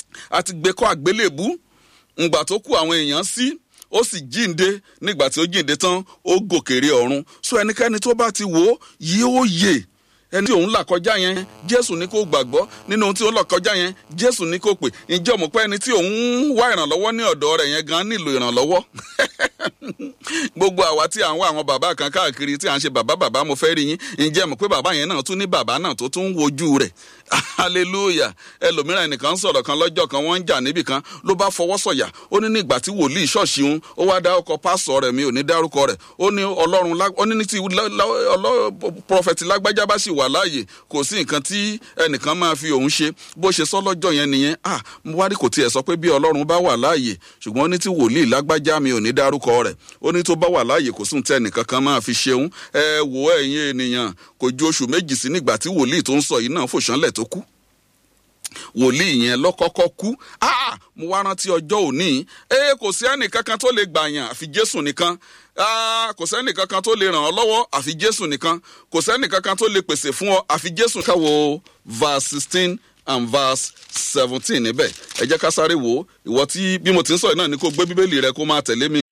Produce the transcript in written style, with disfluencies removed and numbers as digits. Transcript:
àti gbé kọ́ àgbélébú ǹgbà tó kù àwọn èèyàn sí ó sì jíǹde nígbà tí ó jíǹde tán ó gòkèrè ọ̀run. So ẹnikẹ́ni tó bá ti wò ó yóò yè. Ẹni tí òun là kọjá yẹn Jésù ní kó gbàgbọ́, nínú ohun tí òun là kọjá yẹn Jésù ní kó pè. Ǹjẹ́ o mọ̀ pé ẹni tí òun wá ìrànlọ́wọ́ ní ọ̀dọ̀ rẹ̀ yẹn gan nílò ìrànlọ́wọ́? Gbogbo àwa tí à ń wá àwọn bàbá kan káàkiri tí à ń ṣe bàbá mo fẹ́ rí yín, ǹjẹ́ mọ̀ pé bàbá yẹn náà tún ní bàbá náà tó tún ń wojú rẹ̀? Hallelujah. Ẹlòmíràn ẹnìkan sọ̀rọ̀ kan lọ́jọ́ kan wọ́n ń jà níbì kan ló bá fọwọ́ sọ̀yà ó ní nígbà tí wòlíì ṣọ́ọ̀ṣì òun ó wá dá ọkọ̀ pásọ̀ rẹ̀ mi ò ní dárúkọ rẹ̀ ó ní Ọlọ́run ó ní tí prọfẹ̀tì lágbájá bá sì wà láàyè kò sí nǹkan tí ẹnìkan máa fi òun ṣe. Bó ṣe sọ lọ́jọ́ yẹn nìyẹn. Mo wá rí kò tiẹ̀ sọ pé bí Ọlọ́run bá wà láàyè, ṣùgbọ́n ó ní tí wòlíì lágbájá mi ò ní dárúkọ rẹ̀ ó ní tó bá wà láàyè kò sùn tẹ́ nìkan kan máa fi ṣeun. Ẹ wò ẹ̀yin ènìyàn, kò ju oṣù méjì sí nígbà tí wòlíì tó ń sọ yìí náà fòṣánlẹ̀ tó kú. Wòlíì yẹn lọ́kọ́kọ́ kú. Mo wá rántí ọjọ́ òní. Kò sí ẹnì kankan tó lè gbàyàn àfi Jésù nìkan. Kò sẹ́nì kankan tó lè ràn ọ́ lọ́wọ́ àfi Jésù nìkan. Kò sẹ́nì kankan tó lè pèsè fún ọ àfi Jésù. Ká wo verse 16 and verse 17 níbẹ̀. Ẹ jẹ́ ká sáré wò ó. Ìwọ tí bí mo ti ń sọ yìí náà ni kó gbé Bíbélì rẹ kó máa tẹ̀lé mi.